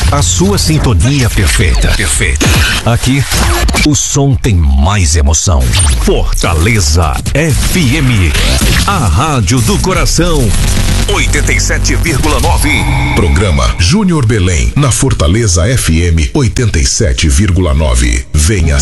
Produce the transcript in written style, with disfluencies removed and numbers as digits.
A sua sintonia perfeita. Aqui, o som tem mais emoção. Fortaleza FM. A rádio do coração. 87,9. Programa Júnior Belém, na Fortaleza FM 87,9. Venha